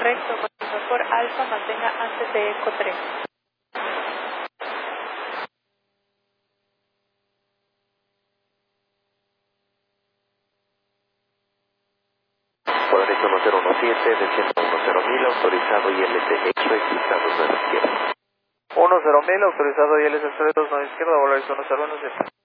Correcto, por alfa mantenga antes de eco 3. Por derecho 1017, desciendo 10.000, autorizado ILS extra 29 izquierda. 10.000, autorizado ILS extra 29 izquierda, volar 1017.